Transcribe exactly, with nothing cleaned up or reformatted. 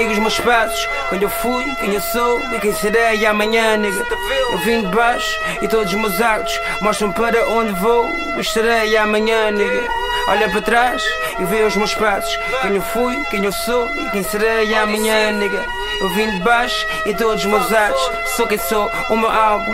Os meus passos, quando eu fui, quem eu sou e quem serei amanhã, nigga. Eu vim de baixo e todos os meus atos mostram para onde vou e estarei amanhã, nigga. Olha para trás e vê os meus passos, quem eu fui, quem eu sou e quem serei amanhã, nigga. Eu vim de baixo e todos os meus atos, sou quem sou, o meu álbum